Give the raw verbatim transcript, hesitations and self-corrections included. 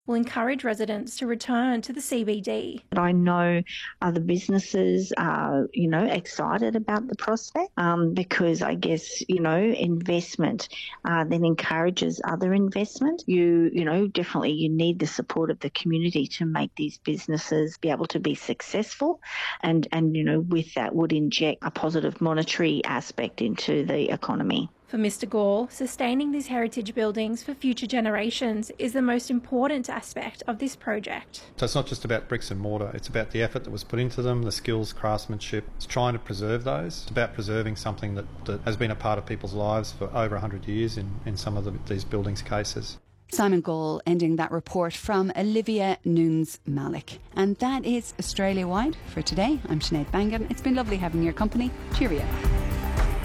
will encourage residents to return to the C B D. I know other businesses are, you know, excited about the prospect um, because I guess, you know, investment uh, then encourages other investment. You, you know, definitely you need the support of the community to make these businesses be able to be successful, and, and you know, with that would inject a positive monetary aspect into the economy. For Mister Gore, sustaining these heritage buildings for future generations is the most important aspect of this project. So it's not just about bricks and mortar, it's about the effort that was put into them, the skills, craftsmanship. It's trying to preserve those. It's about preserving something that, that has been a part of people's lives for over one hundred years in, in some of the, these buildings cases. Simon Gall ending that report from Olivia Nunes-Malik. And that is Australia-wide for today. I'm Sinead Bangan. It's been lovely having your company. Cheerio.